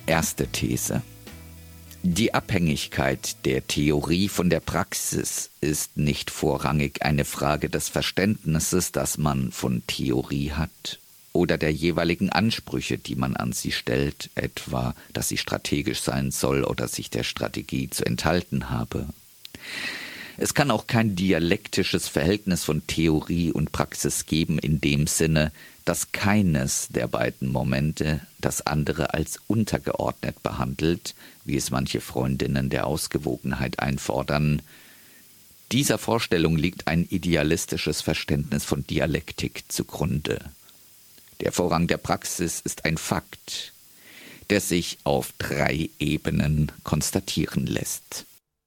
Erste These. Die Abhängigkeit der Theorie von der Praxis ist nicht vorrangig eine Frage des Verständnisses, das man von Theorie hat, oder der jeweiligen Ansprüche, die man an sie stellt, etwa, dass sie strategisch sein soll oder sich der Strategie zu enthalten habe. Es kann auch kein dialektisches Verhältnis von Theorie und Praxis geben in dem Sinne, dass keines der beiden Momente das andere als untergeordnet behandelt, wie es manche Freundinnen der Ausgewogenheit einfordern. Dieser Vorstellung liegt ein idealistisches Verständnis von Dialektik zugrunde. Der Vorrang der Praxis ist ein Fakt, der sich auf 3 Ebenen konstatieren lässt.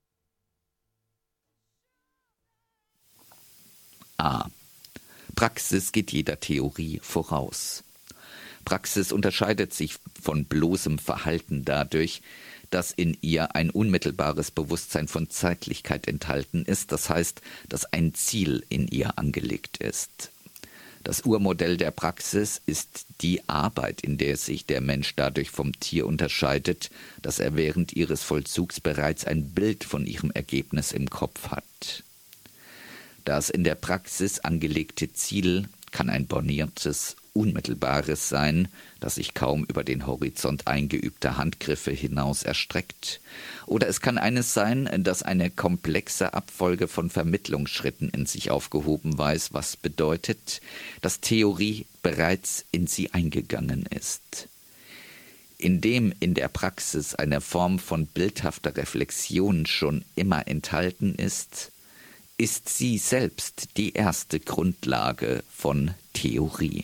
A. Praxis geht jeder Theorie voraus. Praxis unterscheidet sich von bloßem Verhalten dadurch, dass in ihr ein unmittelbares Bewusstsein von Zeitlichkeit enthalten ist, das heißt, dass ein Ziel in ihr angelegt ist. Das Urmodell der Praxis ist die Arbeit, in der sich der Mensch dadurch vom Tier unterscheidet, dass er während ihres Vollzugs bereits ein Bild von ihrem Ergebnis im Kopf hat. Das in der Praxis angelegte Ziel kann ein borniertes, unmittelbares sein, das sich kaum über den Horizont eingeübter Handgriffe hinaus erstreckt. Oder es kann eines sein, das eine komplexe Abfolge von Vermittlungsschritten in sich aufgehoben weiß, was bedeutet, dass Theorie bereits in sie eingegangen ist. Indem in der Praxis eine Form von bildhafter Reflexion schon immer enthalten ist sie selbst die erste Grundlage von Theorie.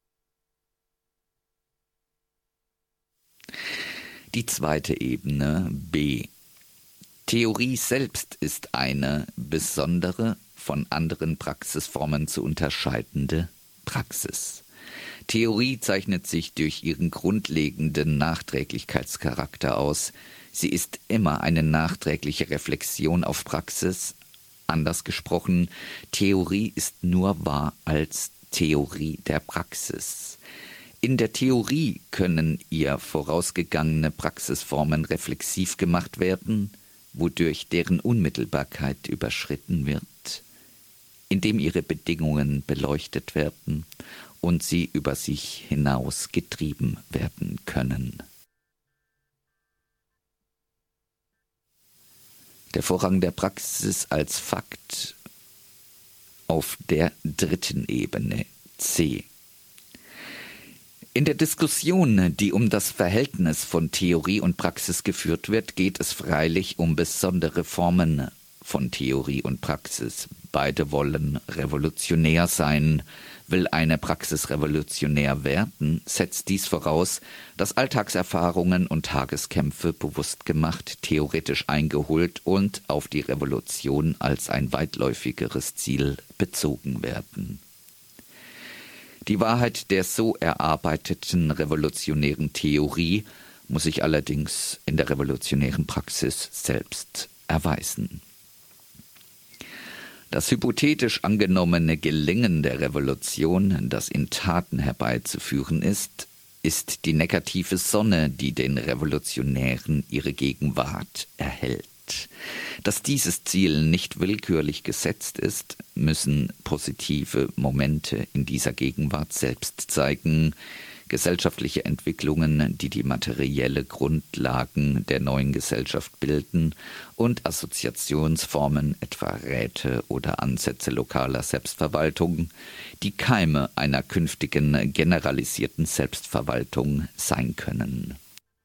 Die zweite Ebene, B. Theorie selbst ist eine besondere, von anderen Praxisformen zu unterscheidende Praxis. Theorie zeichnet sich durch ihren grundlegenden Nachträglichkeitscharakter aus. Sie ist immer eine nachträgliche Reflexion auf Praxis. Anders gesprochen, Theorie ist nur wahr als Theorie der Praxis. In der Theorie können ihr vorausgegangene Praxisformen reflexiv gemacht werden, wodurch deren Unmittelbarkeit überschritten wird, indem ihre Bedingungen beleuchtet werden und sie über sich hinaus getrieben werden können. Der Vorrang der Praxis als Fakt auf der dritten Ebene, C. In der Diskussion, die um das Verhältnis von Theorie und Praxis geführt wird, geht es freilich um besondere Formen von Theorie und Praxis. Beide wollen revolutionär sein. Will eine Praxis revolutionär werden, setzt dies voraus, dass Alltagserfahrungen und Tageskämpfe bewusst gemacht, theoretisch eingeholt und auf die Revolution als ein weitläufigeres Ziel bezogen werden. Die Wahrheit der so erarbeiteten revolutionären Theorie muss sich allerdings in der revolutionären Praxis selbst erweisen. Das hypothetisch angenommene Gelingen der Revolution, das in Taten herbeizuführen ist die negative Sonne, die den Revolutionären ihre Gegenwart erhält. Dass dieses Ziel nicht willkürlich gesetzt ist, müssen positive Momente in dieser Gegenwart selbst zeigen. Gesellschaftliche Entwicklungen, die die materielle Grundlagen der neuen Gesellschaft bilden und Assoziationsformen, etwa Räte oder Ansätze lokaler Selbstverwaltung, die Keime einer künftigen generalisierten Selbstverwaltung sein können.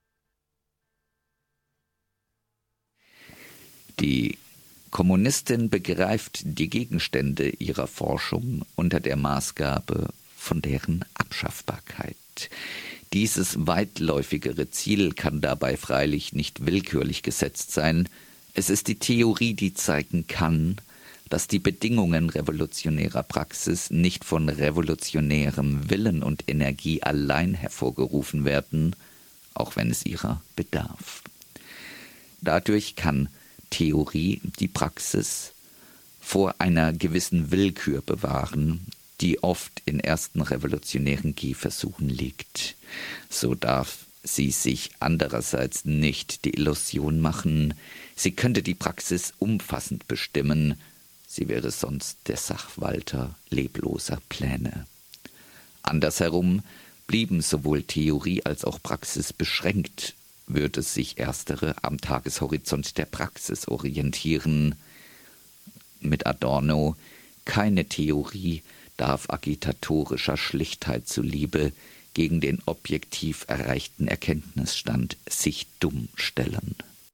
Die Kommunistin begreift die Gegenstände ihrer Forschung unter der Maßgabe von deren Abschaffbarkeit. Dieses weitläufigere Ziel kann dabei freilich nicht willkürlich gesetzt sein. Es ist die Theorie, die zeigen kann, dass die Bedingungen revolutionärer Praxis nicht von revolutionärem Willen und Energie allein hervorgerufen werden, auch wenn es ihrer bedarf. Dadurch kann Theorie die Praxis vor einer gewissen Willkür bewahren, die oft in ersten revolutionären Gehversuchen liegt. So darf sie sich andererseits nicht die Illusion machen, sie könnte die Praxis umfassend bestimmen, sie wäre sonst der Sachwalter lebloser Pläne. Andersherum blieben sowohl Theorie als auch Praxis beschränkt, würde sich erstere am Tageshorizont der Praxis orientieren. Mit Adorno: keine Theorie darf agitatorischer Schlichtheit zuliebe gegen den objektiv erreichten Erkenntnisstand sich dumm stellen.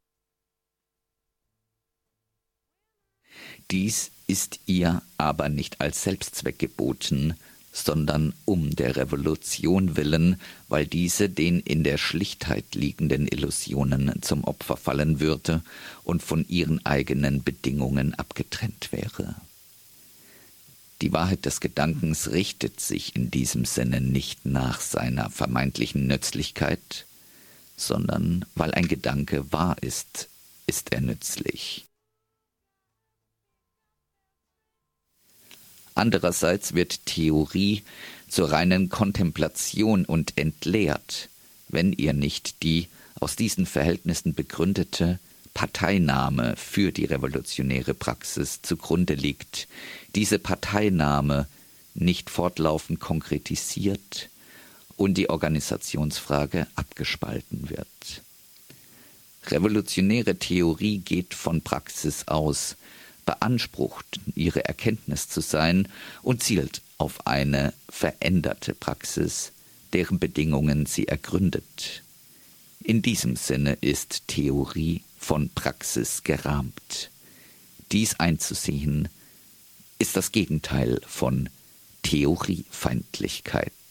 Dies ist ihr aber nicht als Selbstzweck geboten, sondern um der Revolution willen, weil diese den in der Schlichtheit liegenden Illusionen zum Opfer fallen würde und von ihren eigenen Bedingungen abgetrennt wäre. Die Wahrheit des Gedankens richtet sich in diesem Sinne nicht nach seiner vermeintlichen Nützlichkeit, sondern weil ein Gedanke wahr ist, ist er nützlich. Andererseits wird Theorie zur reinen Kontemplation und entleert, wenn ihr nicht die aus diesen Verhältnissen begründete Parteinahme für die revolutionäre Praxis zugrunde liegt, diese Parteinahme nicht fortlaufend konkretisiert und die Organisationsfrage abgespalten wird. Revolutionäre Theorie geht von Praxis aus, beansprucht, ihre Erkenntnis zu sein und zielt auf eine veränderte Praxis, deren Bedingungen sie ergründet. In diesem Sinne ist Theorie von Praxis gerahmt. Dies einzusehen, ist das Gegenteil von Theoriefeindlichkeit.